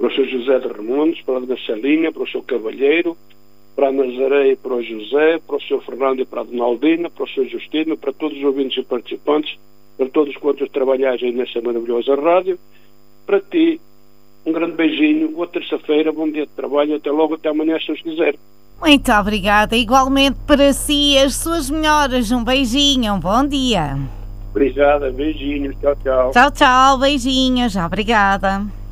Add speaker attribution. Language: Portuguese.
Speaker 1: para o Sr. José de Remundos, para a Dona Salinha, para o Sr. Cavalheiro, para a Nazaré e para o José, para o Sr. Fernando e para a Donaldina, para o Sr. Justino, para todos os ouvintes e participantes, para todos quantos trabalhais aí nessa maravilhosa rádio. Para ti, um grande beijinho, boa terça-feira, bom dia de trabalho, até logo, até amanhã, se os quiser.
Speaker 2: Muito obrigada, igualmente para si, as suas melhoras, um beijinho, um bom dia.
Speaker 1: Obrigada, beijinhos, tchau, tchau.
Speaker 2: Tchau, tchau, beijinhos, obrigada.